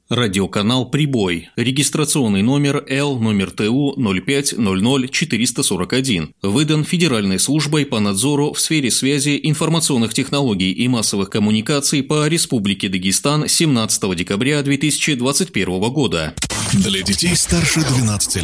Радиоканал «Прибой». Регистрационный номер Л номер ТУ 0500441. Выдан Федеральной службой по надзору в сфере связи, информационных технологий и массовых коммуникаций по Республике Дагестан 17 декабря 2021 года. Для детей старше 12 лет.